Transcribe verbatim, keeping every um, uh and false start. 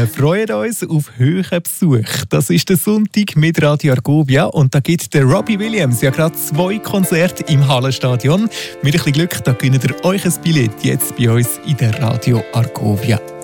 Wir freuen uns auf hohen Besuch. Das ist der Sonntag mit Radio Argovia und da gibt der Robbie Williams ja gerade zwei Konzerte im Hallenstadion. Mit ein bisschen Glück, da gönnt ihr euch ein Billett jetzt bei uns in der Radio Argovia